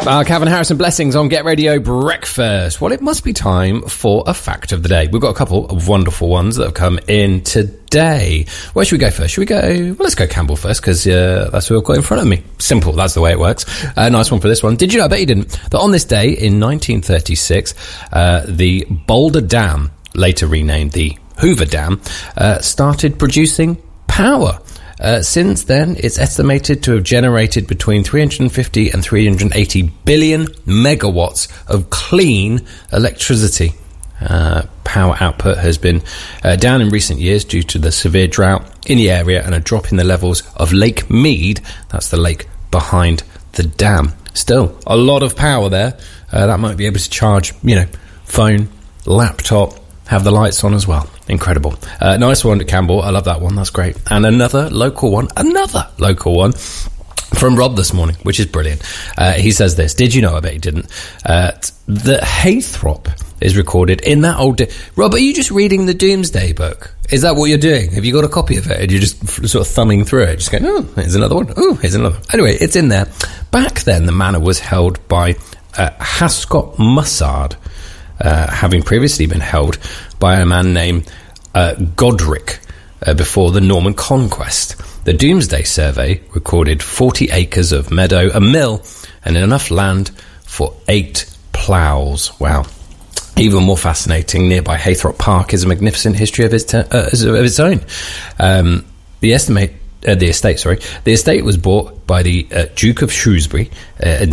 Calvin Harris and Blessings on Get Radio Breakfast. Well, it must be time for a fact of the day. We've got a couple of wonderful ones that have come in today. Where should we go first? Should we go... Well, let's go Campbell first, because that's what I've got in front of me. Simple, that's the way it works. Nice one for this one. Did you know, I bet you didn't, that on this day in 1936, the Boulder Dam, later renamed the Hoover Dam, started producing power. Since then, it's estimated to have generated between 350 and 380 billion megawatts of clean electricity. Power output has been down in recent years due to the severe drought in the area and a drop in the levels of Lake Mead. That's the lake behind the dam. Still, a lot of power there. That might be able to charge, phone, laptop, have the lights on as well. Incredible. Nice one, Campbell. I love that one. That's great. And another local one from Rob this morning, which is brilliant. He says this. Did you know, I bet you didn't, that Haythrop is recorded in that old... Rob, are you just reading the Doomsday Book? Is that what you're doing? Have you got a copy of it and you're just sort of thumbing through it? Just going, oh, here's another one. Oh, here's another one. Anyway, it's in there. Back then, the manor was held by Hascott Mussard, having previously been held by a man named Godric before the Norman Conquest. The Doomsday Survey recorded 40 acres of meadow, a mill, and enough land for 8 ploughs. Wow. Even more fascinating, nearby Haythrop Park is a magnificent history of its own. The estate was bought by the Duke of Shrewsbury in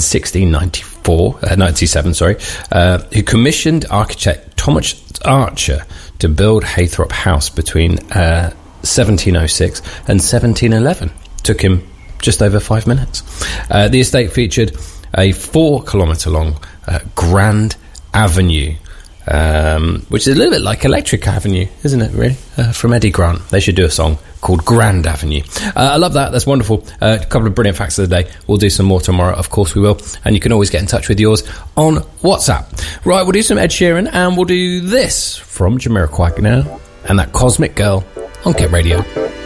97, who commissioned architect Thomas Archer to build Haythrop House between 1706 and 1711. Took him just over 5 minutes. The estate featured a 4-kilometre long Grand Avenue, which is a little bit like Electric Avenue, isn't it, really? From Eddie Grant. They should do a song called Grand Avenue. I love that. That's wonderful. A couple of brilliant facts of the day. We'll do some more tomorrow. Of course we will. And you can always get in touch with yours on WhatsApp. Right, we'll do some Ed Sheeran and we'll do this from Jamiroquai now and that Cosmic Girl on Get Radio.